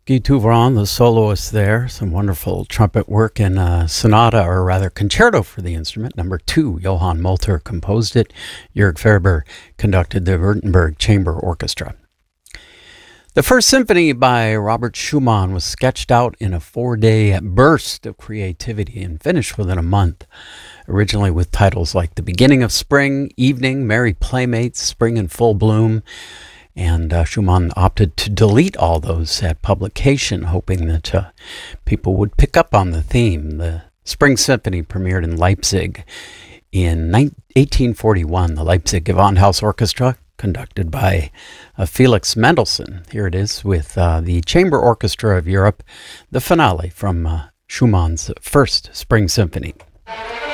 Guy Touvrant, the soloist there, some wonderful trumpet work in a sonata, or rather concerto for the instrument, number 2. Johann Molter composed it. Jörg Ferber conducted the Württemberg Chamber Orchestra. The First Symphony by Robert Schumann was sketched out in a 4-day burst of creativity and finished within a month, originally with titles like The Beginning of Spring, Evening, Merry Playmates, Spring in Full Bloom, and Schumann opted to delete all those at publication, hoping that people would pick up on the theme. The Spring Symphony premiered in Leipzig in 1841. The Leipzig Gewandhaus Orchestra, conducted by Felix Mendelssohn. Here it is with the Chamber Orchestra of Europe, the finale from Schumann's First Spring Symphony.